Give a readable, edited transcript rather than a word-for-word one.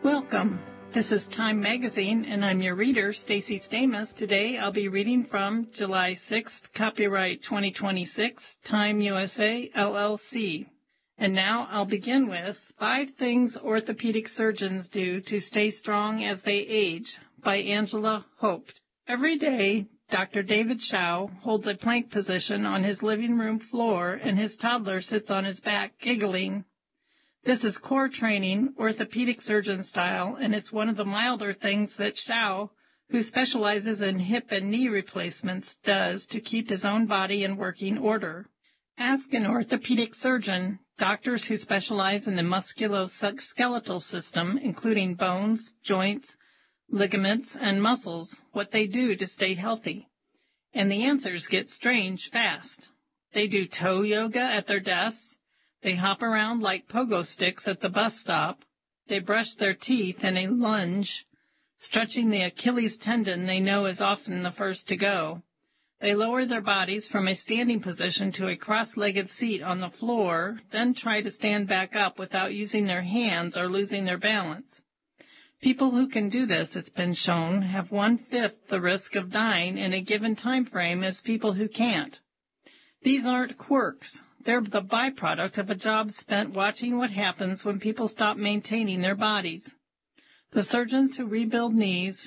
Welcome. This is Time Magazine, and I'm your reader, Stacy Stamos. Today I'll be reading from July 6th, copyright 2026, Time USA, LLC. And now I'll begin with 5 Things Orthopedic Surgeons Do to Stay Strong as They Age by Angela Hoped. Every day, Dr. David Shao holds a plank position on his living room floor, and his toddler sits on his back, giggling. This is core training, orthopedic surgeon style, and it's one of the milder things that Shao, who specializes in hip and knee replacements, does to keep his own body in working order. Ask an orthopedic surgeon, doctors who specialize in the musculoskeletal system, including bones, joints, ligaments, and muscles, what they do to stay healthy. And the answers get strange fast. They do toe yoga at their desks. They hop around like pogo sticks at the bus stop. They brush their teeth in a lunge, stretching the Achilles tendon they know is often the first to go. They lower their bodies from a standing position to a cross-legged seat on the floor, then try to stand back up without using their hands or losing their balance. People who can do this, it's been shown, have 1/5 the risk of dying in a given time frame as people who can't. These aren't quirks. They're the byproduct of a job spent watching what happens when people stop maintaining their bodies. The surgeons who rebuild knees,